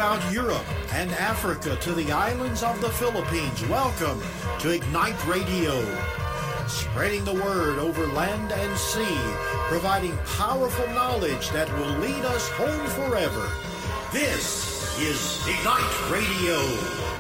throughout Europe and Africa to the islands of the Philippines. Welcome to Ignite Radio, spreading the word over land and sea, providing powerful knowledge that will lead us home forever. This is Ignite Radio.